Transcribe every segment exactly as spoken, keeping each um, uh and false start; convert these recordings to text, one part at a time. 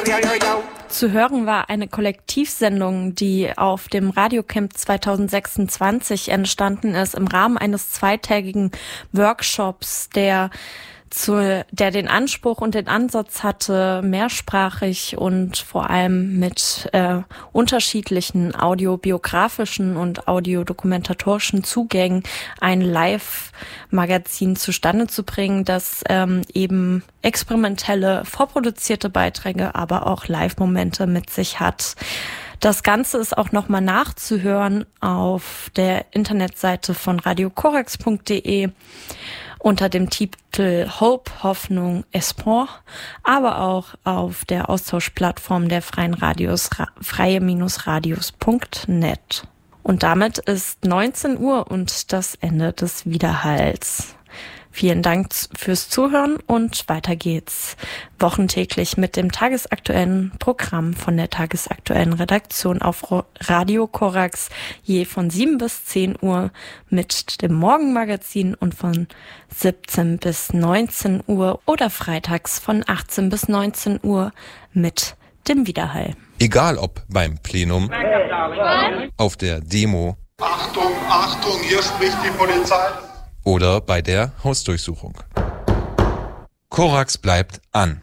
Zu hören war eine Kollektivsendung, die auf dem Radiocamp zwanzig sechsundzwanzig entstanden ist, im Rahmen eines zweitägigen Workshops, der zu, der den Anspruch und den Ansatz hatte, mehrsprachig und vor allem mit äh, unterschiedlichen audiobiografischen und audiodokumentatorischen Zugängen ein Live-Magazin zustande zu bringen, das ähm, eben experimentelle, vorproduzierte Beiträge, aber auch Live-Momente mit sich hat. Das Ganze ist auch nochmal nachzuhören auf der Internetseite von radio korax punkt de unter dem Titel Hope, Hoffnung, Espoir, aber auch auf der Austauschplattform der Freien Radios, freie-radios punkt net. Und damit ist neunzehn Uhr und das Ende des Widerhalls. Vielen Dank fürs Zuhören und weiter geht's wochentäglich mit dem tagesaktuellen Programm von der tagesaktuellen Redaktion auf Radio Korax, je von sieben bis zehn Uhr mit dem Morgenmagazin und von siebzehn bis neunzehn Uhr oder freitags von achtzehn bis neunzehn Uhr mit dem Widerhall. Egal ob beim Plenum, auf der Demo, Achtung, Achtung, hier spricht die Polizei. Oder bei der Hausdurchsuchung. Korax bleibt an.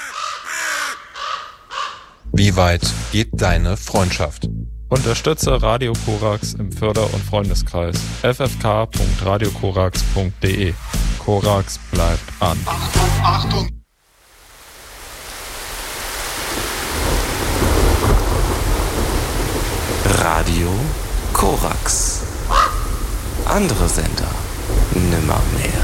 Wie weit geht deine Freundschaft? Unterstütze Radio Korax im Förder- und Freundeskreis. f f k punkt radio korax punkt de. Korax bleibt an. Achtung, Achtung. Radio Korax. Andere Sender nimmermehr.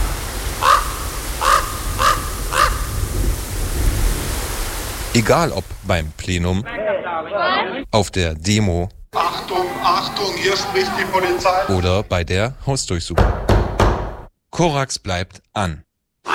Egal ob beim Plenum, auf der Demo, Achtung, Achtung, hier spricht die Polizei. Oder bei der Hausdurchsuchung. Korax bleibt an.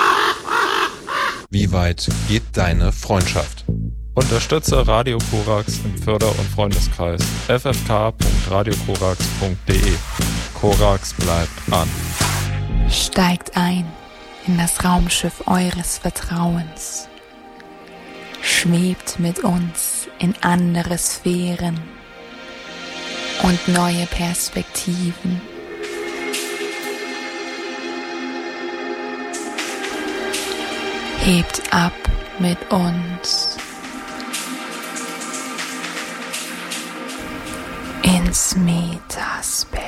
Wie weit geht deine Freundschaft? Unterstütze Radio Korax im Förder- und Freundeskreis. f f k punkt radio korax punkt de. Korax bleibt an. Steigt ein in das Raumschiff eures Vertrauens. Schwebt mit uns in andere Sphären und neue Perspektiven. Hebt ab mit uns ins Metaspace.